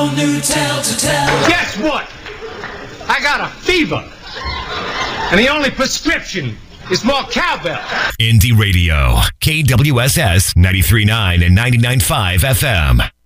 New tale to tell. Guess what? I got a fever. And the only prescription is more cowbell. Indie Radio, KWSS 93.9 and 99.5 FM.